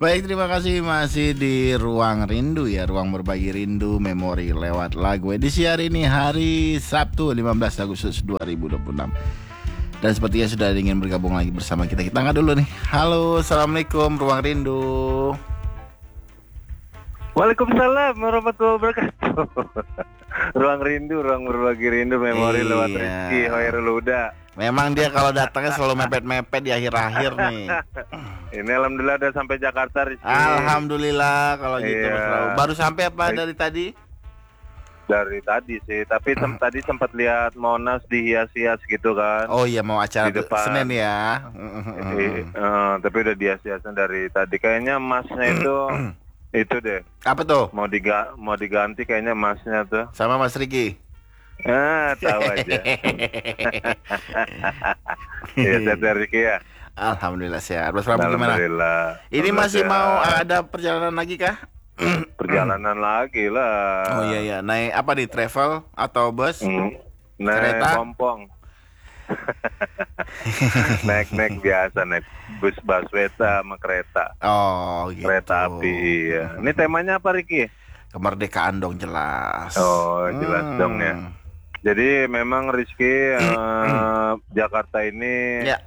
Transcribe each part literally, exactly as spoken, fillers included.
Baik, terima kasih masih di Ruang Rindu ya, ruang berbagi rindu memori lewat lagu. Edisi hari ini hari Sabtu lima belas Agustus dua ribu dua puluh enam. Dan sepertinya sudah ingin bergabung lagi bersama kita. Kita angkat dulu nih. Halo, Assalamualaikum Ruang Rindu. Waalaikumsalam warahmatullahi wabarakatuh. Ruang rindu, ruang berbagi rindu memori Iya. lewat Rizky Hoirul Huda. Memang dia kalau datangnya selalu mepet-mepet di akhir-akhir nih. Ini alhamdulillah udah sampai Jakarta, Rizky. Alhamdulillah kalau gitu Iya. Mas Raul. Baru sampai apa Baik. dari tadi? Dari tadi sih, tapi sem- tadi sempat lihat Monas dihias-hias gitu kan. Oh iya, mau acara Di depan. Senin ya. Jadi, eh, tapi udah dihias-hiasnya dari tadi. Kayaknya emasnya itu itu deh. Apa tuh? Mau diga mau diganti kayaknya emasnya tuh. Sama Mas Riki. Ah, tahu aja. Iya, sehat Rizky ya. Alhamdulillah sehat. Mas Prabu gimana? Alhamdulillah. Ini masih Alhamdulillah mau sehat. ada perjalanan lagi kah? Perjalanan lagi lah. Oh iya iya, naik apa nih, travel atau bus? Hmm. Naik Kereta? pompong. Naik-naik biasa, naik bus busweta sama kereta. Oh gitu. Kereta api, iya. Ini temanya apa, Riki? Kemerdekaan dong, jelas. Oh, jelas Hmm. dong ya. Jadi memang Rizky eh, Jakarta ini Ya.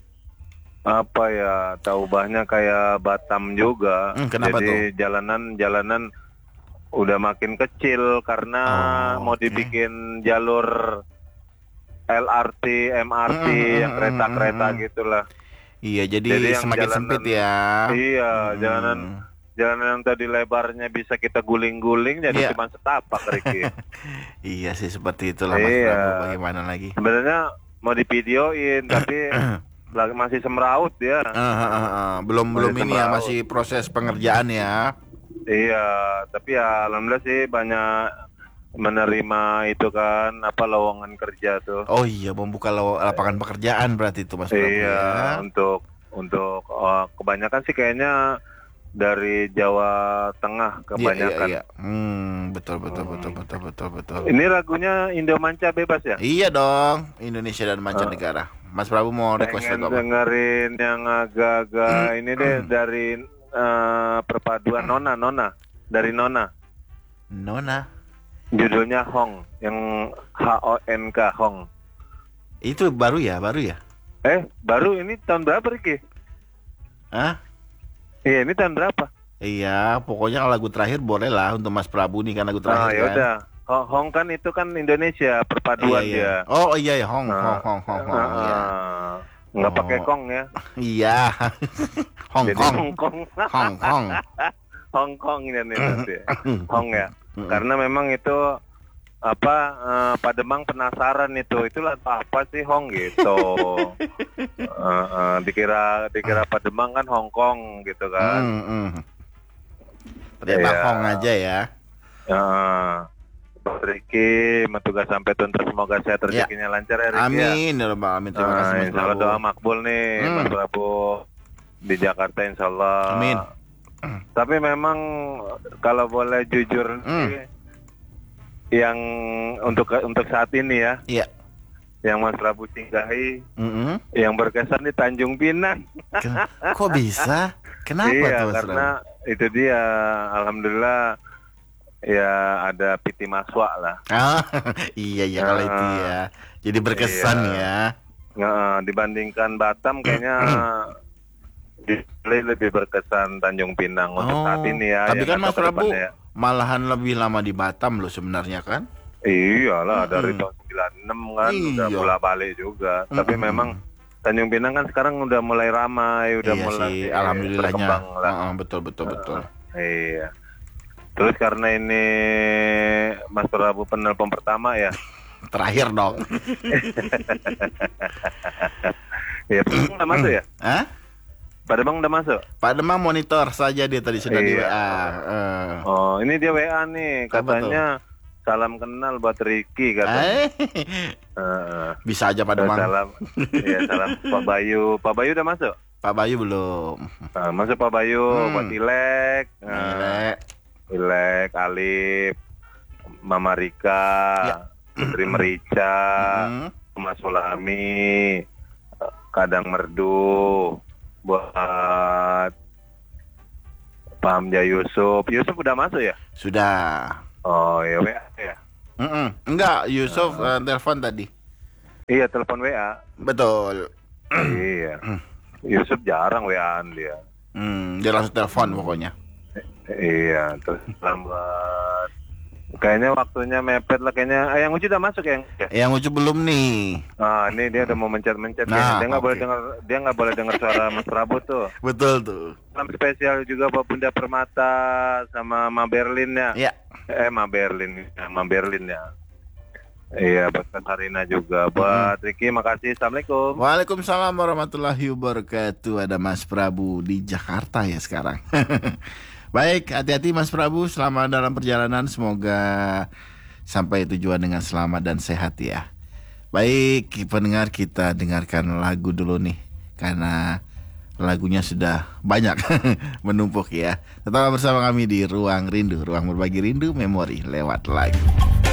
apa ya, tahu ubahnya kayak Batam juga. Hmm, kenapa Jadi jalanan-jalanan udah makin kecil karena Oh, mau oke. dibikin jalur L R T, M R T, Hmm, yang hmm, kereta-kereta hmm, hmm. gitulah. Iya, jadi, Jadi yang semakin jalanan- sempit ya. Iya, Hmm. jalanan jalanan yang tadi lebarnya bisa kita guling-guling jadi Iya. cuma setapak, Ricky. Iya sih, seperti itulah Mas Iya. Prabu. Bagaimana lagi? Sebenarnya mau divideoin tapi lagi masih semraut dia. Ah, ah, ah, ah. Belum belum Masih ini ya, semraut. masih proses pengerjaan ya. Iya, tapi ya alhamdulillah sih banyak menerima itu kan apa lowongan kerja tuh. Oh iya, membuka law- lapangan pekerjaan berarti itu Mas Prabu Iya, ya. untuk untuk eh, kebanyakan sih kayaknya dari Jawa Tengah Iya, kebanyakan. iya, iya. Hmm, betul betul betul betul betul betul. Ini lagunya Indomanca bebas ya? Iya dong, Indonesia dan mancanegara. Mas Prabu mau request Pengen lagu apa? dengerin yang agak-agak ini deh dari eh, perpaduan Nona Nona dari Nona. Nona. Judulnya Hong, yang H O N K Hong. Itu baru ya, baru ya? Eh, baru ini tahun berapa, Riki? Hah? Iya, ini tahun berapa? Iya, pokoknya kalau lagu terakhir boleh lah untuk Mas Prabu nih, kan lagu Ah, terakhir ya kan. udah. Ho- Hong kan itu kan Indonesia, perpaduan Iya, iya. dia. Oh iya ya, Hong Ah, Hong Hong Hong Hong. ah, Iya. ah. Nggak Oh. pakai kong ya. Iya. Hong Jadi Kong. Hong Kong. Hong Kong. Hong Kong ini nanti. Hong ya. Mm. Karena memang itu apa eh, Pademang penasaran itu itulah apa sih Hong gitu. Eh, eh, dikira dikira Pademang kan Hong Kong gitu kan. Mm, mm. Ternyata Iya. Hong aja ya. Eh, Pak Riki, tugas sampai tuntas, semoga sehat rezekinya lancar ya Riki ya. Amin ya rabbal alamin. Terima kasih Nah, Mas insya Allah Prabu. doa makbul nih Hmm. Mas Prabu di Jakarta insya Allah. Amin. Tapi memang kalau boleh jujur Hmm. nih, yang untuk untuk saat ini ya, Iya. yang Mas Prabu singgahi, Mm-mm. yang berkesan di Tanjung Pinang. Ken- Kok bisa? Kenapa Iya, tuh Mas karena Prabu? itu dia, alhamdulillah ya ada Piti Maswa lah. Ah, iya ya kalau itu ya. Jadi berkesan Iya. ya. Nggak, dibandingkan Batam kayaknya di- lebih berkesan Tanjung Pinang untuk saat ini ya. Tapi yang kan Mas atau ke Prabu depannya ya. malahan lebih lama di Batam loh sebenarnya kan? Iyalah dari Mm-mm. tahun sembilan puluh enam kan udah Iya. bola balik juga. Tapi Mm-mm. memang Tanjung Pinang kan sekarang udah mulai ramai, udah Iya mulai sih, alhamdulillahnya. berkembang lah. Heeh, betul betul betul. Iya. Terus karena ini Mas Prabu penelpon pertama ya. Terakhir dong. Ya, Pademang udah masuk ya? Hah? Pademang udah masuk? Pak Demang monitor saja dia tadi sudah di W Iya. A. Eh. Oh, ini dia W A nih, Apa katanya salam kenal buat Ricky Eh, katanya. Heeh. bisa aja Pak Demang. Salam, ya salam Pak Bayu. Pak Bayu udah masuk? Pak Bayu belum. Nah, masuk Pak Bayu, Hmm. buat Ilek, nah, Gile. Ilek, Alif, Mama Rika, Ya. Putri Merica, Mm. Mas Sulami, Kadang Merdu, buat Pak Hamzah Yusuf. Yusuf udah masuk ya? Sudah. Oh ya, W A ya? Mm-mm. Enggak, Yusuf uh, telepon tadi. Iya, telepon W A. Betul. Iya. Yusuf jarang W A-an dia. Hmm, dia langsung telepon pokoknya. Iya, terus lambat. Kayaknya waktunya mepet lah kayaknya. Ah, yang Uci udah masuk ya? Yang Ucu belum nih. Ah, ini dia udah mau mencet-mencet. Nah, dia nggak okay. boleh dengar, dia nggak boleh dengar suara Mas Prabu tuh. Betul tuh. Salam spesial juga buat Bunda Permata sama Ma Berlin ya. Iya. Eh, Ma Berlin, ya, Ma Berlin ya. Iya, buat Katarina juga. Buat Ricky, makasih. Assalamualaikum. Waalaikumsalam warahmatullahi wabarakatuh. Ada Mas Prabu di Jakarta ya sekarang. Baik, hati-hati Mas Prabu. Selamat dalam perjalanan. Semoga sampai tujuan dengan selamat dan sehat ya. Baik, pendengar, kita dengarkan lagu dulu nih, karena lagunya sudah banyak menumpuk ya. Tetap bersama kami di Ruang Rindu, ruang berbagi rindu memori lewat lagu.